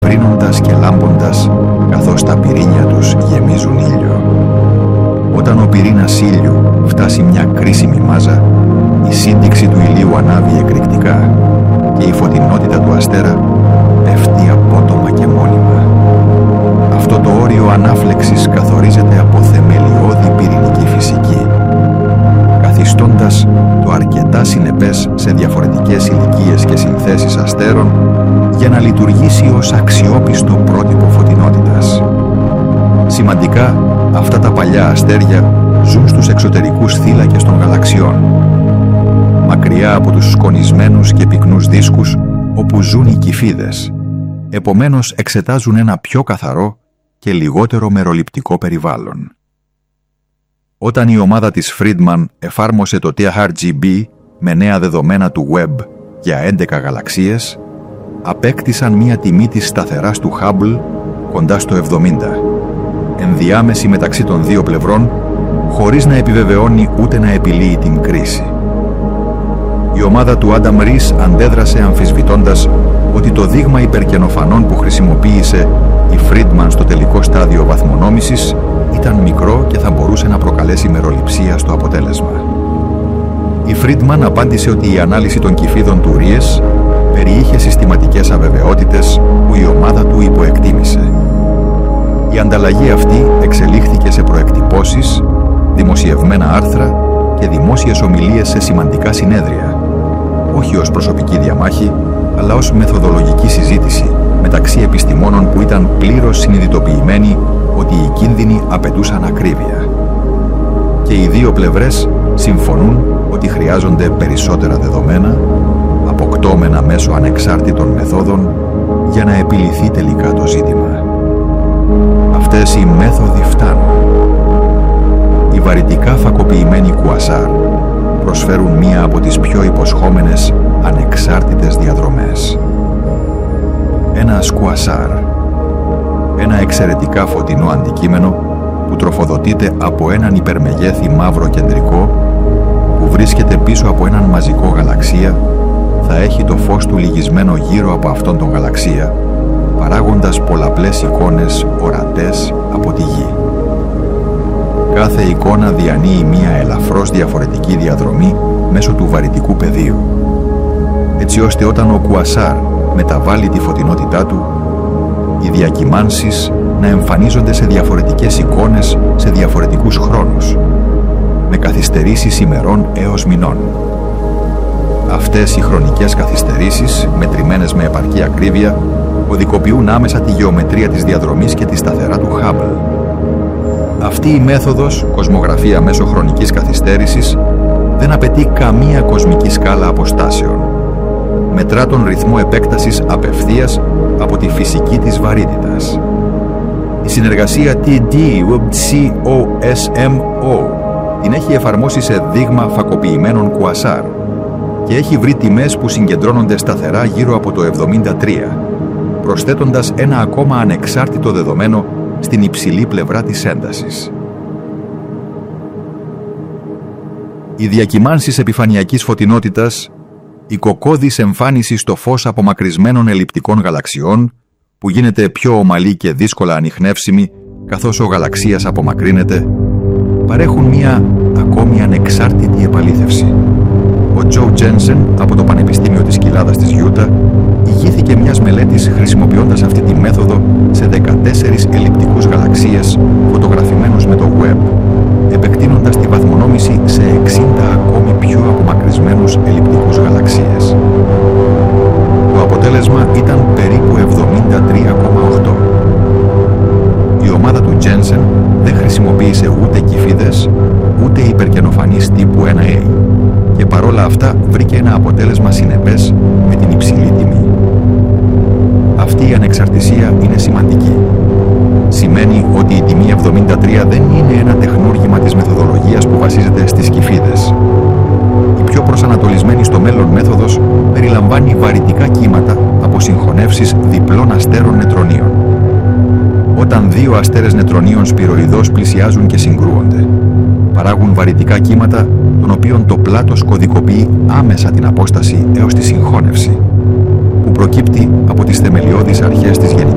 βρίνοντας και λάμποντας καθώς τα πυρήνια τους γεμίζουν ήλιο. Όταν ο πυρήνας ήλιου φτάσει μια κρίσιμη μάζα, η σύνδειξη του ηλίου ανάβει εκρηκτικά και η φωτεινότητα του αστέρα πέφτει απότομα και μόνιμα. Αυτό το όριο ανάφλεξης καθορίζεται από θεμελιώδη πυρηνική φυσική, καθιστώντας το αρκετά συνεπές σε διαφορετικές ηλικίες και συνθέσεις αστέρων για να λειτουργήσει ως αξιόπιστο πρότυπο φωτεινότητας. Σημαντικά, αυτά τα παλιά αστέρια ζουν στους εξωτερικούς θύλακες των γαλαξιών, μακριά από τους σκονισμένους και πυκνούς δίσκους όπου ζουν οι κυφίδες. Επομένως εξετάζουν ένα πιο καθαρό και λιγότερο μεροληπτικό περιβάλλον. Όταν η ομάδα της Friedman εφάρμοσε το THRGB με νέα δεδομένα του Webb για 11 γαλαξίες, απέκτησαν μία τιμή της σταθεράς του Hubble κοντά στο 70, ενδιάμεση μεταξύ των δύο πλευρών, χωρίς να επιβεβαιώνει ούτε να επιλύει την κρίση. Η ομάδα του Adam Rees αντέδρασε αμφισβητώντας ότι το δείγμα υπερκενοφανών που χρησιμοποίησε η Friedman στο τελικό στάδιο βαθμονόμησης ήταν μικρό και θα μπορούσε να προκαλέσει μεροληψία στο αποτέλεσμα. Η Friedman απάντησε ότι η ανάλυση των κυφίδων του Rees περιείχε συστηματικές αβεβαιότητες που η ομάδα του υποεκτίμησε. Η ανταλλαγή αυτή εξελίχθηκε σε προεκτυπώσεις, δημοσιευμένα άρθρα και δημόσιες ομιλίες σε σημαντικά συνέδρια, όχι ως προσωπική διαμάχη, αλλά ως μεθοδολογική συζήτηση μεταξύ επιστημόνων που ήταν πλήρως συνειδητοποιημένοι ότι οι κίνδυνοι απαιτούσαν ακρίβεια. Και οι δύο πλευρές συμφωνούν ότι χρειάζονται περισσότερα δεδομένα, αποκτώμενα μέσω ανεξάρτητων μεθόδων, για να επιλυθεί τελικά το ζήτημα. Αυτές οι μέθοδοι φτάνουν. Οι βαρυτικά φακοποιημένοι κουασάρ προσφέρουν μία από τις πιο υποσχόμενες ανεξάρτητες διαδρομές. Ένας κουασάρ, ένα εξαιρετικά φωτεινό αντικείμενο που τροφοδοτείται από έναν υπερμεγέθη μαύρο κεντρικό που βρίσκεται πίσω από έναν μαζικό γαλαξία, θα έχει το φως του λυγισμένο γύρω από αυτόν τον γαλαξία, παράγοντας πολλαπλές εικόνες ορατές από τη Γη. Κάθε εικόνα διανύει μία ελαφρώς διαφορετική διαδρομή μέσω του βαρυτικού πεδίου, έτσι ώστε όταν ο κουασάρ μεταβάλει τη φωτεινότητά του, οι διακυμάνσεις να εμφανίζονται σε διαφορετικές εικόνες σε διαφορετικούς χρόνους, με καθυστερήσεις ημερών έως μηνών. Αυτές οι χρονικές καθυστερήσεις, μετρημένες με επαρκή ακρίβεια, κωδικοποιούν άμεσα τη γεωμετρία της διαδρομής και τη σταθερά του Hubble. Αυτή η μέθοδος, κοσμογραφία μέσω χρονικής καθυστέρησης, δεν απαιτεί καμία κοσμική σκάλα αποστάσεων. Μετρά τον ρυθμό επέκτασης απευθείας από τη φυσική της βαρύτητας. Η συνεργασία TD-WCOSMO την έχει εφαρμόσει σε δείγμα φακοποιημένων κουασάρ και έχει βρει τιμές που συγκεντρώνονται σταθερά γύρω από το 73, προσθέτοντας ένα ακόμα ανεξάρτητο δεδομένο στην υψηλή πλευρά της έντασης. Οι διακυμάνσεις επιφανειακής φωτεινότητας, η κοκκώδης εμφάνιση στο φως απομακρυσμένων ελλειπτικών γαλαξιών, που γίνεται πιο ομαλή και δύσκολα ανιχνεύσιμη καθώς ο γαλαξίας απομακρύνεται, παρέχουν μία ακόμη ανεξάρτητη επαλήθευση. Ο Τζο Τζένσεν από το Πανεπιστήμιο της Κοιλάδας της Γιούτα ηγήθηκε μιας μελέτης χρησιμοποιώντας αυτή τη μέθοδο σε 14 ελλειπτικούς γαλαξίες φωτογραφημένους με το Webb, επεκτείνοντας τη βαθμονόμηση σε 60 ακόμη πιο απομακρυσμένους ελλειπτικούς γαλαξίες. Το αποτέλεσμα ήταν περίπου 73,8. Η ομάδα του Τζένσεν δεν χρησιμοποίησε ούτε κυφίδες, ούτε υπερκενοφανείς τύπου 1A και παρόλα αυτά βρήκε ένα αποτέλεσμα συνεπές με την υψηλή τιμή. Αυτή η ανεξαρτησία είναι σημαντική. Σημαίνει ότι η τιμή 73 δεν είναι ένα τεχνούργημα της μεθοδολογίας που βασίζεται στις κυφίδες. Η πιο προσανατολισμένη στο μέλλον μέθοδος περιλαμβάνει βαρυτικά κύματα από συγχωνεύσεις διπλών αστέρων νετρονίων. Όταν δύο αστέρες νετρονίων σπυροειδώς πλησιάζουν και συγκρούονται, παράγουν βαρυτικά κύματα των οποίων το πλάτος κωδικοποιεί άμεσα την απόσταση έως τη συγχώνευση, που προκύπτει από τις θεμελιώδεις αρχές της γενικής